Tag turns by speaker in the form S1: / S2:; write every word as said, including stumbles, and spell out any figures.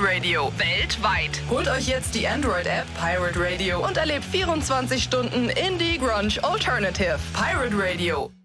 S1: Radio. Weltweit.
S2: Holt euch jetzt die Android-App Pirate Radio und erlebt vierundzwanzig Stunden Indie Grunge Alternative. Pirate Radio.